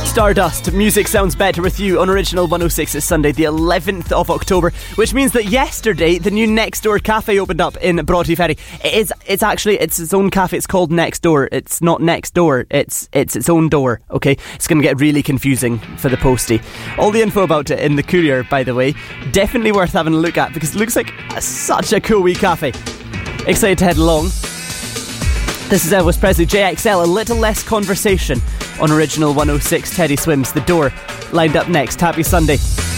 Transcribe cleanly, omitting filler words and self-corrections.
Stardust, music sounds better with you on Original 106. It's Sunday the 11th of October, which means that yesterday the new Next Door cafe opened up in Broadheath Ferry. It's its own cafe. It's called Next Door. It's not next door, it's its own door, okay? It's going to get really confusing for the postie. All the info about it in the Courier, by the way. Definitely worth having a look at because it looks like such a cool wee cafe. Excited to head along. This is Elvis Presley, JXL, a little less conversation on Original 106. Teddy Swims, The Door, lined up next. Happy Sunday.